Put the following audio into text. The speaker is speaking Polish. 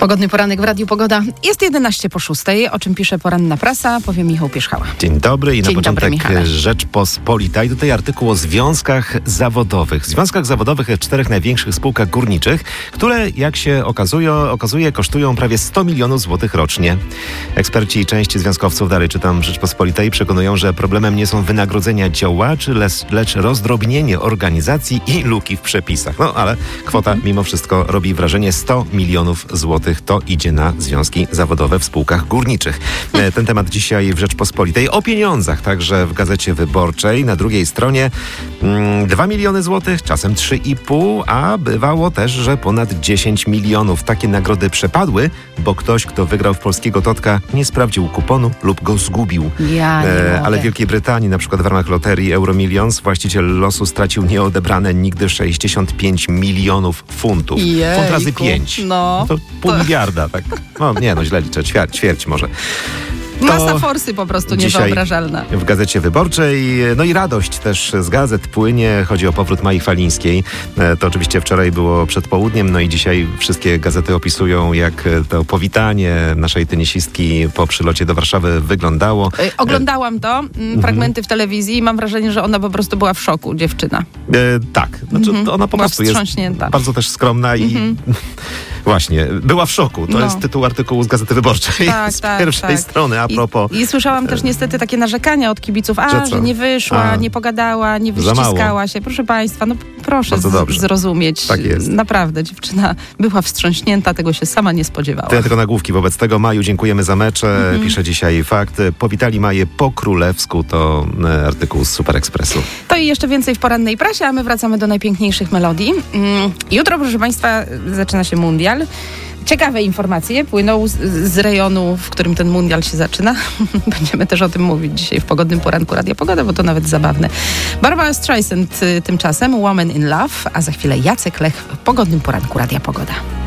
Pogodny poranek w Radiu Pogoda. Jest 11:06, o czym pisze poranna prasa, powie Michał Pierzchała. Dzień dobry i na początek Michale. Rzeczpospolita i tutaj artykuł o związkach zawodowych. Związkach zawodowych w 4 największych spółkach górniczych, które jak się okazuje kosztują prawie 100 milionów złotych rocznie. Eksperci i część związkowców, dalej czytam w Rzeczpospolitej, przekonują, że problemem nie są wynagrodzenia działaczy, lecz rozdrobnienie organizacji i luki w przepisach. No ale kwota mimo wszystko robi wrażenie. 100 milionów złotych to idzie na związki zawodowe w spółkach górniczych. Ten temat dzisiaj w Rzeczpospolitej. O pieniądzach także w Gazecie Wyborczej. Na drugiej stronie 2 miliony złotych, czasem 3,5, a bywało też, że ponad 10 milionów. Takie nagrody przepadły, bo ktoś, kto wygrał w polskiego Totka, nie sprawdził kuponu lub go zgubił. Ale w Wielkiej Brytanii, na przykład w ramach loterii Euromillions, właściciel losu stracił nieodebrane nigdy 65 milionów funtów. Funt razy 5. No. To pół miliarda, tak? No nie, no źle liczę, ćwierć może. Masa forsy po prostu niewyobrażalna. W Gazecie Wyborczej. No i radość też z gazet płynie. Chodzi o powrót Mai Falińskiej. To oczywiście wczoraj było przed południem, no i dzisiaj wszystkie gazety opisują, jak to powitanie naszej tenisistki po przylocie do Warszawy wyglądało. Oglądałam to, fragmenty w telewizji i mam wrażenie, że ona po prostu była w szoku, dziewczyna. Tak, znaczy ona po prostu jest bardzo też skromna i właśnie, była w szoku. To jest tytuł artykułu z Gazety Wyborczej z pierwszej strony. A propos. I słyszałam też niestety takie narzekania od kibiców, że nie wyszła, nie pogadała, nie wyściskała się. Proszę Państwa, no proszę zrozumieć. Tak jest. Naprawdę, dziewczyna była wstrząśnięta, tego się sama nie spodziewała. To ja tylko nagłówki wobec tego. Maju, dziękujemy za mecze. Pisze dzisiaj Fakt. Powitali Maję po królewsku. To artykuł z Super Expressu. To i jeszcze więcej w porannej prasie, a my wracamy do najpiękniejszych melodii. Jutro, proszę Państwa, zaczyna się mundial. Ciekawe informacje płyną z rejonu, w którym ten mundial się zaczyna. Będziemy też o tym mówić dzisiaj w Pogodnym Poranku Radia Pogoda, bo to nawet zabawne. Barbara Streisand tymczasem, Woman in Love, a za chwilę Jacek Lech w Pogodnym Poranku Radia Pogoda.